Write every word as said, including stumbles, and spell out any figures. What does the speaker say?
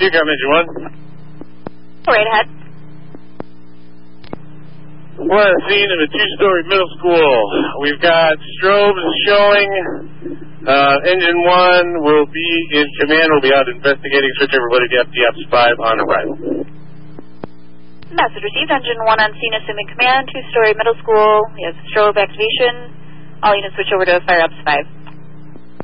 You come, Engine one. Right ahead. We're on a scene in a two-story middle school. We've got strobes showing. Uh, Engine one will be in command. We'll be out investigating. Switch everybody to F D F five on arrival. Message received. Engine one on scene, assuming command. Two-story middle school. We have strobe activation. All units switch over to Fire Ops five.